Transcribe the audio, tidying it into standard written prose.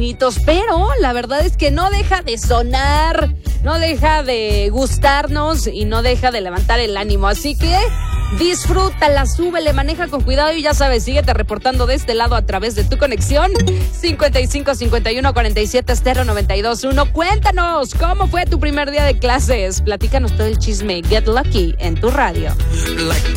bonitos, pero la verdad es que no deja de sonar, no deja de gustarnos y no deja de levantar el ánimo. Así que disfrútala, súbele, maneja con cuidado y ya sabes, síguete reportando de este lado a través de tu conexión 55 51 47 092 1. Cuéntanos, ¿cómo fue tu primer día de clases? Platícanos todo el chisme. Get Lucky en tu radio.